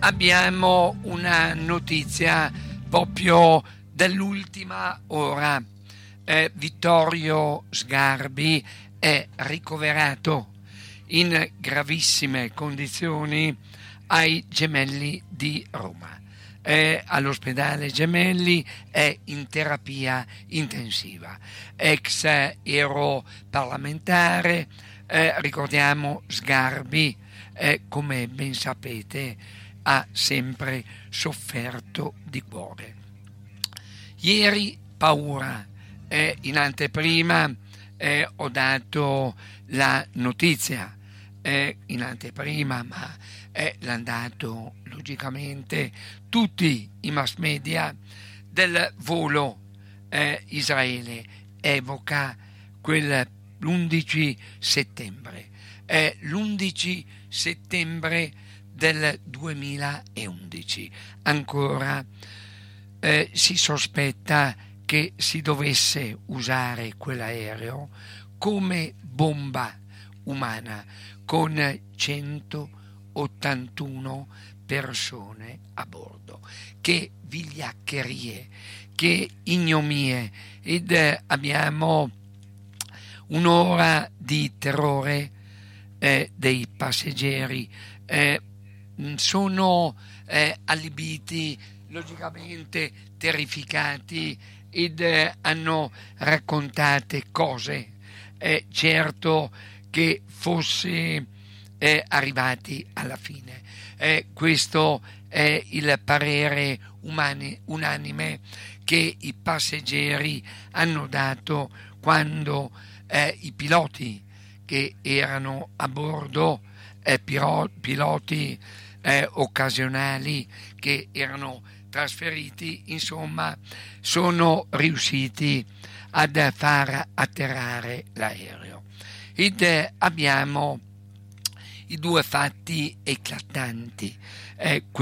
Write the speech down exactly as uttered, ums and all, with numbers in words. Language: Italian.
abbiamo una notizia proprio dell'ultima ora. Eh, Vittorio Sgarbi è ricoverato in gravissime condizioni ai Gemelli di Roma. È all'ospedale Gemelli, è in terapia intensiva. Ex europarlamentare, eh, ricordiamo Sgarbi, eh, come ben sapete, ha sempre sofferto di cuore. Ieri paura, eh, in anteprima eh, ho dato la notizia, eh, in anteprima, ma eh, l'hanno dato logicamente tutti i mass media, del volo eh, Israele evoca quel l'undici settembre, è l'undici settembre del duemilaundici. Ancora eh, si sospetta che si dovesse usare quell'aereo come bomba umana con centottantuno persone a bordo. Che vigliaccherie, che ignomie. Ed eh, abbiamo un'ora di terrore eh, dei passeggeri. Eh, sono eh, allibiti, logicamente terrificati, ed eh, hanno raccontate cose. Eh, certo che fosse eh, arrivati alla fine. Eh, questo è il parere umani, unanime che i passeggeri hanno dato quando eh, i piloti che erano a bordo, eh, piro, piloti eh, occasionali che erano trasferiti, insomma, sono riusciti ad far atterrare l'aereo. Ed eh, abbiamo i due fatti eclatanti. Eh,